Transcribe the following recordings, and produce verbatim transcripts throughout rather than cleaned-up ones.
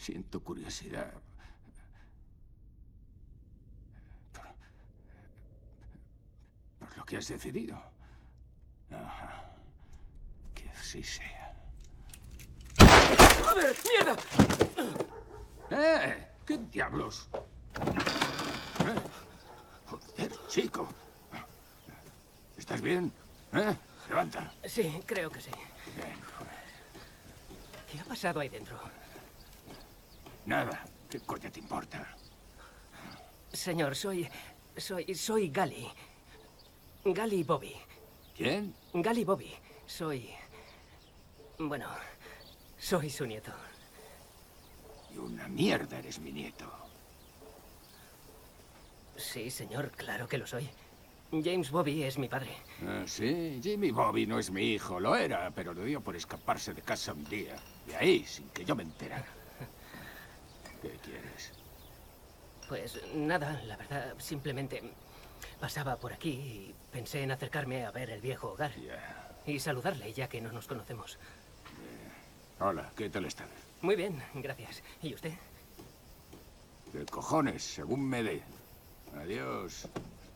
Siento curiosidad. Por, por lo que has decidido. Ajá. Que así sea. ¡Joder! ¡Mierda! ¡Eh! ¿Qué diablos? ¿Eh? Joder, chico. ¿Estás bien? ¿Eh? Levanta. Sí, creo que sí. Bien, joder. ¿Qué ha pasado ahí dentro? Nada. ¿Qué coño te importa? Señor, soy... Soy... Soy Gali. Gali Bobby. ¿Quién? Gali Bobby. Soy... Bueno, soy su nieto. Y una mierda eres mi nieto. Sí, señor, claro que lo soy. James Bobby es mi padre. Ah, sí, Jimmy Bobby no es mi hijo. Lo era, pero le dio por escaparse de casa un día. Y ahí, sin que yo me enterara. ¿Qué quieres? Pues nada, la verdad, simplemente pasaba por aquí y pensé en acercarme a ver el viejo hogar. Ya. Y saludarle, ya que no nos conocemos. Hola, ¿qué tal estás? Muy bien, gracias. ¿Y usted? De cojones, según me dé. Adiós.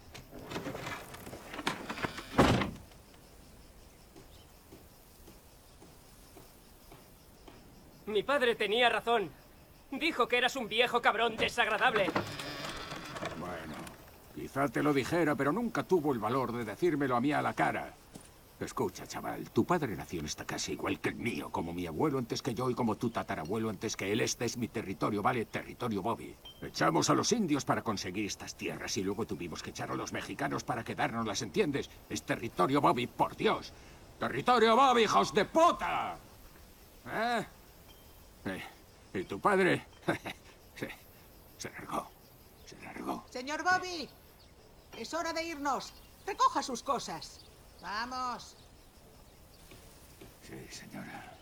Mi padre tenía razón. Dijo que eras un viejo cabrón desagradable. Bueno, quizá te lo dijera, pero nunca tuvo el valor de decírmelo a mí a la cara. Escucha, chaval, tu padre nació en esta casa igual que el mío, como mi abuelo antes que yo y como tu tatarabuelo antes que él. Este es mi territorio, ¿vale? Territorio Bobby. Echamos a los indios para conseguir estas tierras y luego tuvimos que echar a los mexicanos para quedárnoslas, ¿entiendes? Es territorio Bobby, por Dios. ¡Territorio Bobby, hijos de puta! ¿Eh? ¿Eh? ¿Y tu padre? se, se largó. Se largó. Señor Bobby, es hora de irnos. Recoja sus cosas. Vamos. Sí, señora.